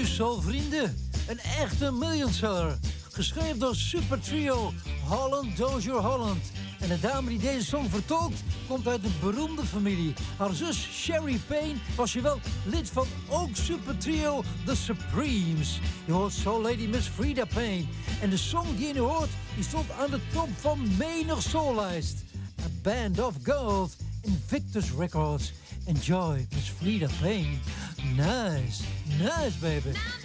Nu Soul Vrienden, een echte millionseller. Geschreven door Super Trio Holland Dozier Holland. En de dame die deze song vertolkt, komt uit een beroemde familie. Haar zus Sherry Payne was wel lid van ook Super Trio The Supremes. Je hoort Soul Lady Miss Frida Payne. En de song die je nu hoort, die stond aan de top van menig soullijst. A Band of Gold, Invictus Records. Enjoy Miss Frida Payne. Nice, nice baby.